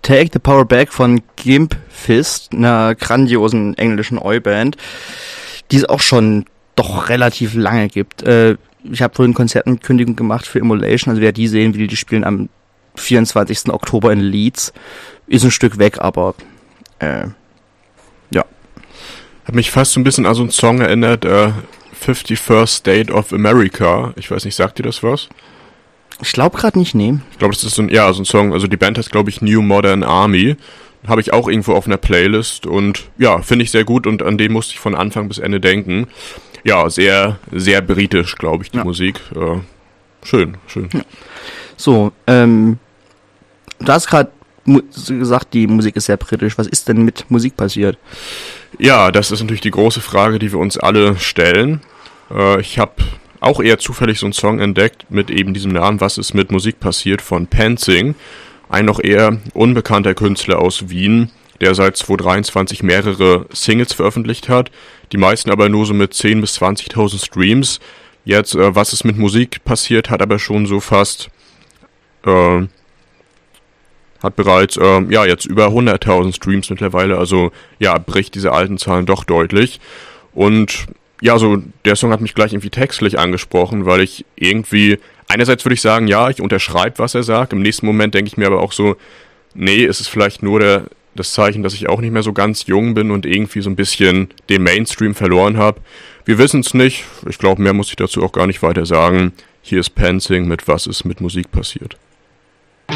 Take the Power Back von Gimp Fist, einer grandiosen englischen Oi-Band, die es auch schon doch relativ lange gibt. Ich habe vorhin Konzertenkündigung gemacht für Immolation, also wer die sehen will, die spielen am 24. Oktober in Leeds. Ist ein Stück weg, aber ja. Hat mich fast so ein bisschen an so einen Song erinnert, 51st State of America. Ich weiß nicht, sagt dir das was? Ich glaube gerade nicht, nee. Ich glaube, das ist so ein Song, also die Band heißt, glaube ich, New Modern Army. Habe ich auch irgendwo auf einer Playlist und ja, finde ich sehr gut und an den musste ich von Anfang bis Ende denken. Ja, sehr, sehr britisch, glaube ich, die Musik. Schön. Ja. So, du hast gerade gesagt, die Musik ist sehr britisch. Was ist denn mit Musik passiert? Ja, das ist natürlich die große Frage, die wir uns alle stellen. Ich habe auch eher zufällig so einen Song entdeckt mit eben diesem Namen, Was ist mit Musik passiert, von Pansing. Ein noch eher unbekannter Künstler aus Wien, der seit 2023 mehrere Singles veröffentlicht hat, die meisten aber nur so mit 10.000 bis 20.000 Streams. Jetzt, Was ist mit Musik passiert, hat aber schon so fast, hat bereits, jetzt über 100.000 Streams mittlerweile, also ja, bricht diese alten Zahlen doch deutlich. Und ja, so der Song hat mich gleich irgendwie textlich angesprochen, weil ich irgendwie, einerseits würde ich sagen, ja, ich unterschreibe, was er sagt, im nächsten Moment denke ich mir aber auch so, nee, es ist vielleicht nur das Zeichen, dass ich auch nicht mehr so ganz jung bin und irgendwie so ein bisschen den Mainstream verloren habe. Wir wissen es nicht, ich glaube, mehr muss ich dazu auch gar nicht weiter sagen. Hier ist Pansing mit Was ist mit Musik passiert.